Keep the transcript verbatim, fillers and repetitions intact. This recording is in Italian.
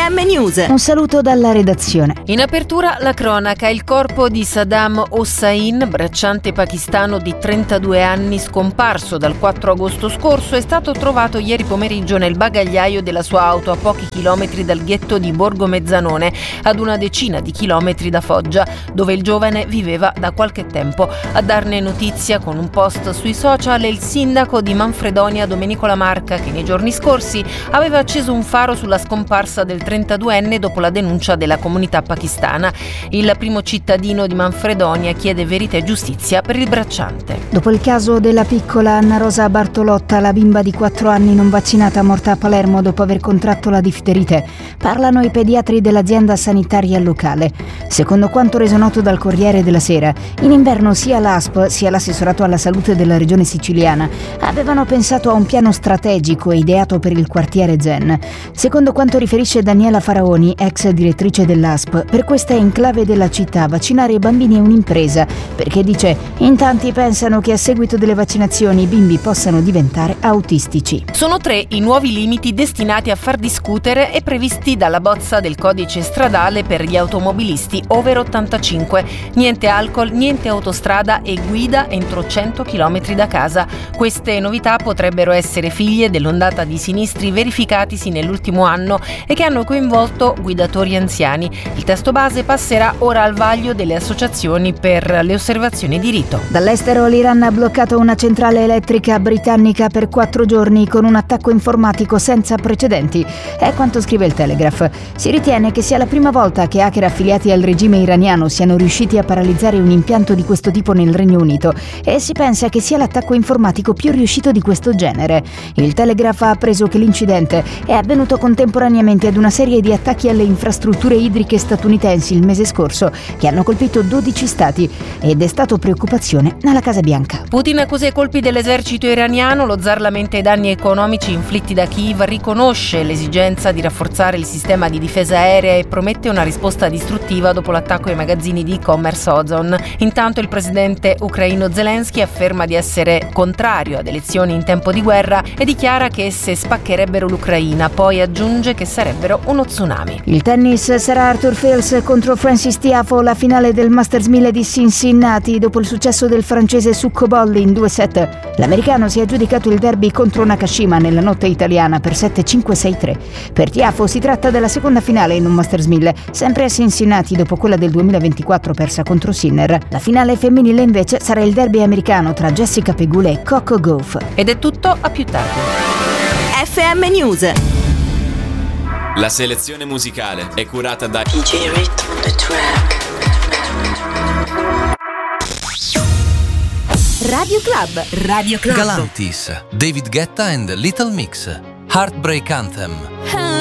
M News. Un saluto dalla redazione. In apertura la cronaca. Il corpo di Saddam Hossain, bracciante pakistano di trentadue anni scomparso dal quattro agosto scorso, è stato trovato ieri pomeriggio nel bagagliaio della sua auto a pochi chilometri dal ghetto di Borgo Mezzanone, ad una decina di chilometri da Foggia, dove il giovane viveva da qualche tempo. A darne notizia con un post sui social è il sindaco di Manfredonia Domenico Lamarca, che nei giorni scorsi aveva acceso un faro sulla scomparsa del trentaduenne dopo la denuncia della comunità pakistana. Il primo cittadino di Manfredonia chiede verità e giustizia per il bracciante. Dopo il caso della piccola Anna Rosa Bartolotta, la bimba di quattro anni non vaccinata morta a Palermo dopo aver contratto la difterite, parlano i pediatri dell'azienda sanitaria locale. Secondo quanto reso noto dal Corriere della Sera, in inverno sia l'A S P sia l'assessorato alla salute della regione siciliana avevano pensato a un piano strategico ideato per il quartiere Zen. Secondo quanto riferisce Daniela Faraoni, ex direttrice dell'A S P, per questa enclave della città vaccinare i bambini è un'impresa, perché dice in tanti pensano che a seguito delle vaccinazioni i bimbi possano diventare autistici. Sono tre i nuovi limiti destinati a far discutere e previsti dalla bozza del codice stradale per gli automobilisti over ottantacinque. Niente alcol, niente autostrada e guida entro cento chilometri da casa. Queste novità potrebbero essere figlie dell'ondata di sinistri verificatisi nell'ultimo anno e che hanno coinvolto guidatori anziani. Il testo base passerà ora al vaglio delle associazioni per le osservazioni di rito. Dall'estero l'Iran ha bloccato una centrale elettrica britannica per quattro giorni con un attacco informatico senza precedenti. È quanto scrive il Telegraph. Si ritiene che sia la prima volta che hacker affiliati al regime iraniano siano riusciti a paralizzare un impianto di questo tipo nel Regno Unito e si pensa che sia l'attacco informatico più riuscito di questo genere. Il Telegraph ha appreso che l'incidente è avvenuto contemporaneamente ad una serie di attacchi alle infrastrutture idriche statunitensi il mese scorso che hanno colpito dodici stati ed è stato preoccupazione alla Casa Bianca. Putin accusa i colpi dell'esercito iraniano, lo zar lamenta i danni economici inflitti da Kiev, riconosce l'esigenza di rafforzare il sistema di difesa aerea e promette una risposta distruttiva dopo l'attacco ai magazzini di e-commerce Ozon. Intanto il presidente ucraino Zelensky afferma di essere contrario ad elezioni in tempo di guerra e dichiara che esse spaccherebbero l'Ucraina, poi aggiunge che sarebbero uno tsunami. Il tennis sarà Arthur Fils contro Francis Tiafoe, la finale del Masters mille di Cincinnati dopo il successo del francese su Cobolli in due set. L'americano si è aggiudicato il derby contro Nakashima nella notte italiana per sette cinque sei tre. Per Tiafoe si tratta della seconda finale in un Masters mille, sempre a Cincinnati dopo quella del duemilaventiquattro persa contro Sinner. La finale femminile invece sarà il derby americano tra Jessica Pegula e Coco Gauff. Ed è tutto, a più tardi. F M News. La selezione musicale è curata da D J Rhythm on the track. Radio Club. Radio Club. Galantis, David Guetta and Little Mix, Heartbreak Anthem.